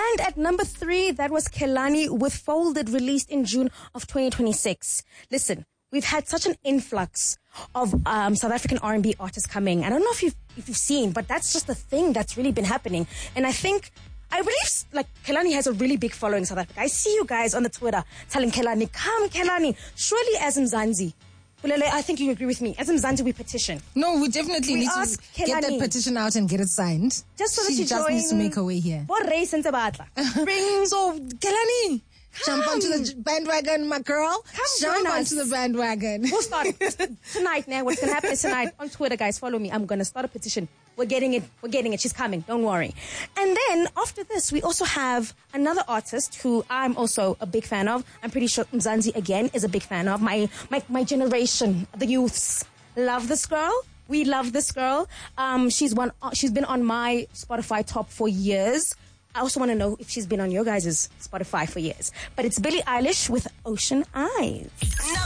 And at number 3, that was Kelani with Folded, released in June of 2026. Listen, we've had such an influx of South African R&B artists coming. I don't know if you've seen, but that's just the thing that's really been happening. And I believe like Kelani has a really big following in South Africa. I see you guys on the Twitter telling Kelani, come Kelani. Surely as Mzansi, Bulele, I think you agree with me. As Mzansi, we petition. No, we definitely need to get that petition out and get it signed. Just so that she just needs to make her way here. Bring so Kelani, jump onto the bandwagon, my girl. Jump onto the bandwagon. We'll start tonight now. What's going to happen is tonight on Twitter, guys, follow me. I'm going to start a petition. We're getting it. She's coming. Don't worry. And then after this, we also have another artist who I'm also a big fan of. I'm pretty sure Mzansi again is a big fan of. My generation, the youths, love this girl. We love this girl. She's been on my Spotify top for years. I also want to know if she's been on your guys' Spotify for years. But it's Billie Eilish with Ocean Eyes.